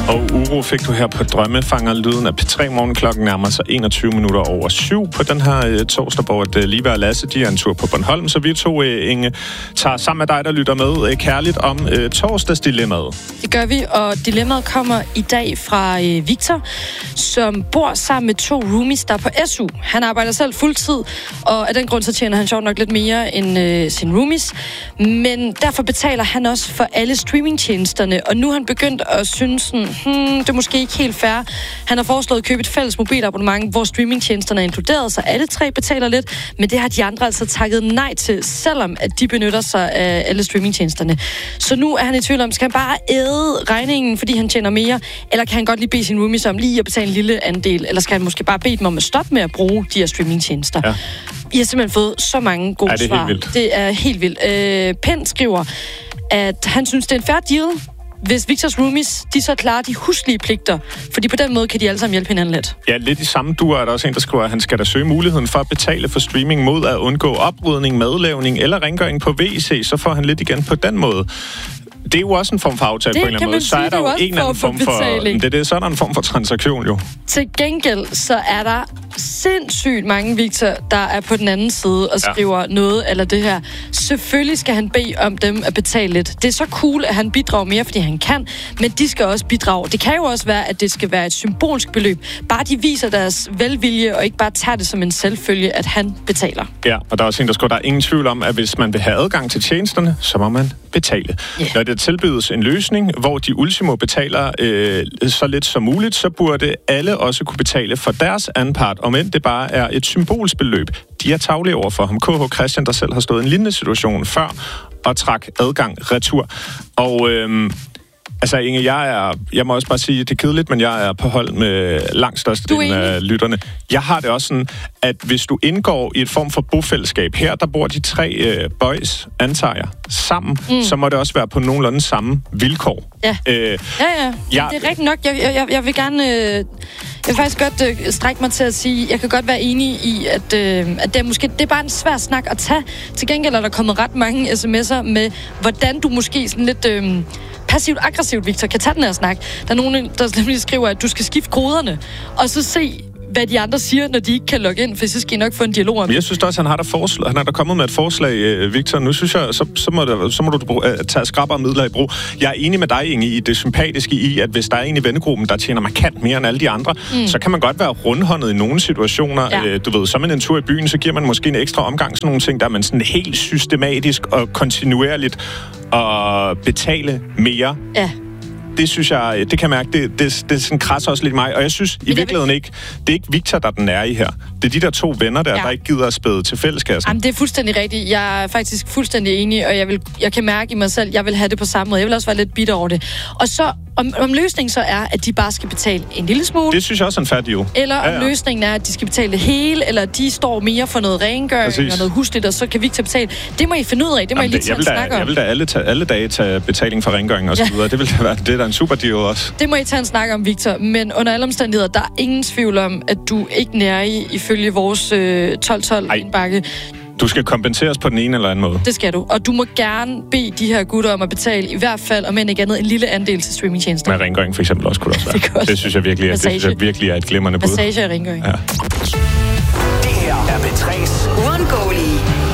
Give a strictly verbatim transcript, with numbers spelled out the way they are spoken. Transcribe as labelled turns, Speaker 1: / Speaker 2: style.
Speaker 1: Og Uro fik du her på Drømmefanger. Lyden af P tre Morgen. Klokken nærmer sig enogtyve minutter over syv på den her uh, torsdag, hvor uh, Liva og Lasse, de er en tur på Bornholm. Så vi to, uh, Inge, tager sammen med dig, der lytter med uh, kærligt om uh, torsdagsdilemmaet.
Speaker 2: Det gør vi, og dilemmaet kommer i dag fra uh, Victor, som bor sammen med to roomies, der er på S U. Han arbejder selv fuldtid, og af den grund så tjener han sjovt nok lidt mere end uh, sin roomies. Men derfor betaler han også for alle streamingtjenesterne, og nu har han begyndt at synes sådan, hmm, det er måske ikke helt fair. Han har foreslået at købe et fælles mobilabonnement, hvor streamingtjenesterne er inkluderet, så alle tre betaler lidt, men det har de andre altså takket nej til, selvom at de benytter sig af alle streamingtjenesterne. Så nu er han i tvivl om, skal han bare æde regningen, fordi han tjener mere, eller kan han godt lige bede sin roomies om lige at betale en lille andel, eller skal han måske bare bede dem om at stoppe med at bruge de her streamingtjenester? Ja. I har simpelthen fået så mange gode
Speaker 1: ja, det
Speaker 2: svar. Det er helt vildt. Øh, Pind skriver, at han synes, det er en fair deal, hvis Victors roomies, de så klarer de huslige pligter, fordi på den måde kan de alle sammen hjælpe hinanden lidt.
Speaker 1: Ja, lidt i samme duer er der også en, der skriver, at han skal da søge muligheden for at betale for streaming mod at undgå oprydning, madlavning eller rengøring på V C, så får han lidt igen på den måde. Det er jo også en form for aftale på en eller anden måde. Så er der jo en eller anden form for... Det er det, så er der en form for transaktion jo. Til
Speaker 2: gengæld, så er der sindssygt mange, Victor, der er på den anden side og skriver ja. noget eller det her. Selvfølgelig skal han bede om dem at betale lidt. Det er så cool, at han bidrager mere, fordi han kan, men de skal også bidrage. Det kan jo også være, at det skal være et symbolsk beløb. Bare de viser deres velvilje, og ikke bare tager det som en selvfølge, at han betaler.
Speaker 1: Ja, og der er også en, der skriver, der er ingen tvivl om, at hvis man vil have adgang til tjenesterne, så må man betale. Yeah. Når det tilbydes en løsning, hvor de ultimo betaler øh, så lidt som muligt, så burde alle også kunne betale for deres anden part, om end det bare er et symbolsbeløb. De er tavlige over for ham. K H Christian, der selv har stået i en lignende situation før, og trak adgang retur. Og øhm, altså Inge, jeg er, jeg må også bare sige, det er kedeligt, men jeg er på hold med langt størstedelen af lytterne. Jeg har det også sådan, at hvis du indgår i et form for bofællesskab, her der bor de tre øh, boys, antager jeg, sammen, mm. så må det også være på nogenlunde samme vilkår.
Speaker 2: Ja, øh, ja, ja. Jeg, det er rigtigt nok. Jeg, jeg, jeg vil gerne... Øh, jeg vil faktisk godt øh, strække mig til at sige, jeg kan godt være enig i, at, øh, at det, er måske, det er bare en svær snak at tage. Til gengæld er der kommet ret mange sms'er med, hvordan du måske sådan lidt... Øh, passivt-aggressivt, Victor, kan tage den her snak. Der er nogen, der nemlig skriver, at du skal skifte koderne, og så se, hvad de andre siger, når de ikke kan logge ind, for så skal I nok få en dialog om det.
Speaker 1: Jeg synes også, han har der forslag, han har der kommet med et forslag, Victor. Nu synes jeg, så, så, må, det, så må du bruge, uh, tage skrappere midler i brug. Jeg er enig med dig, Inge, i det sympatiske i, at hvis der er en i vennegruppen, der tjener markant mere end alle de andre, mm. så kan man godt være rundhåndet i nogle situationer. Ja. Uh, du ved, som en tur i byen, så giver man måske en ekstra omgang, sådan nogle ting, der er man sådan helt systematisk og kontinuerligt at betale mere.
Speaker 2: Ja.
Speaker 1: Det synes jeg, det kan jeg mærke, det, det, det sådan krasser også lidt i mig. Og jeg synes i virkeligheden ikke, det er ikke Victor, der den er i her. Det er de der to venner der, ja. der ikke gider at spæde til fælleskassen.
Speaker 2: Jamen, det er fuldstændig rigtigt. Jeg er faktisk fuldstændig enig, og jeg, vil, jeg kan mærke i mig selv, jeg vil have det på samme måde. Jeg vil også være lidt bitter over det. Og så, om, om løsningen så er, at de bare skal betale en lille smule.
Speaker 1: Det synes jeg også er en fair deal.
Speaker 2: Eller om ja, ja. løsningen er, at de skal betale det hele, eller de står mere for noget rengøring Præcis. og noget husligt, og så kan Victor betale. Det må I finde ud af. Det må Jamen, I lige tage snakke om.
Speaker 1: Jeg vil da alle, tage, alle dage tage betaling for rengøring og så videre. Ja. Det vil da være, det er da en super deal også.
Speaker 2: Det må I tage en snak om, Victor. Men under alle omstændigheder, der er ingen tvivl om, at du ikke nærer i, ifølge vores øh, tolv tolv indbakke.
Speaker 1: Du skal kompenseres på den ene eller anden måde.
Speaker 2: Det skal du. Og du må gerne bede de her gutter om at betale, i hvert fald, om end ikke andet, en lille andel til streamingtjenester.
Speaker 1: Med rengøring for eksempel også kunne det også være. Det, det synes jeg virkelig er, det synes jeg virkelig er et glimrende bud.
Speaker 2: Massage og rengøring.
Speaker 1: Ja.
Speaker 3: Det her er P tre's uundgåelige